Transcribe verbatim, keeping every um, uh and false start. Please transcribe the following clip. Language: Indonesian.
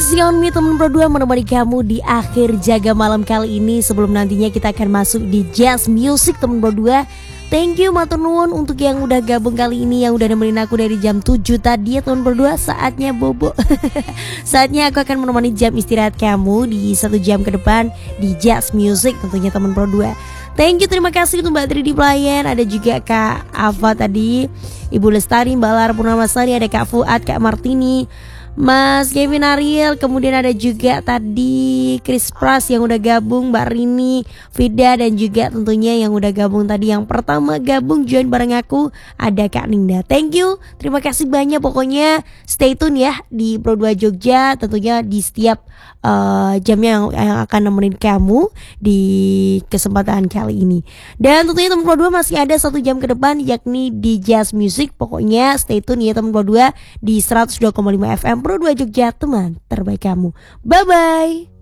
Easy on me teman Pro dua menemani kamu di akhir jaga malam kali ini. Sebelum nantinya kita akan masuk di Jazz Music teman Pro dua. Thank you matur nuwun untuk yang udah gabung kali ini, yang udah nemenin aku dari jam tujuh tadi ya teman Pro dua. Saatnya bobo. Saatnya aku akan menemani jam istirahat kamu di satu jam ke depan di Jazz Music tentunya teman Pro dua. Thank you, terima kasih untuk Mbak Tri di pelayan. Ada juga Kak Ava tadi, Ibu Lestari, Mbak Lara Purnamasari, ada Kak Fuad, Kak Martini, Mas Kevin Ariel, kemudian ada juga tadi Chris Pras yang udah gabung, Mbak Rini, Vida, dan juga tentunya yang udah gabung tadi, yang pertama gabung join bareng aku ada Kak Ninda. Thank you, terima kasih banyak. Pokoknya stay tune ya di Pro dua Jogja, tentunya di setiap uh, jamnya yang, yang akan nemenin kamu di kesempatan kali ini. Dan tentunya teman Pro dua masih ada satu jam ke depan, yakni di Jazz Music. Pokoknya stay tune ya teman Pro dua di seratus dua koma lima F M Pro dua Jogja, teman terbaik kamu. Bye bye.